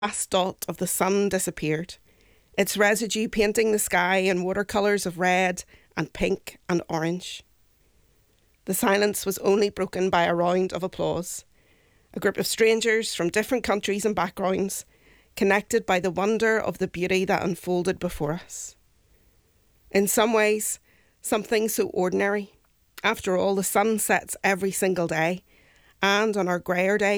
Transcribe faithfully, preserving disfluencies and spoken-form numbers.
last dot of the sun disappeared, its residue painting the sky in watercolours of red and pink and orange. The silence was only broken by a round of applause, a group of strangers from different countries and backgrounds, connected by the wonder of the beauty that unfolded before us. In some ways, something so ordinary. After all, the sun sets every single day, and on our greyer days,